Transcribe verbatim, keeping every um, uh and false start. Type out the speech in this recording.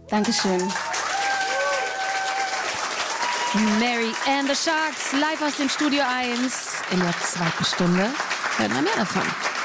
Dankeschön. Mary and the Sharks, live aus dem Studio eins in der zweiten Stunde. Hört mal mehr davon.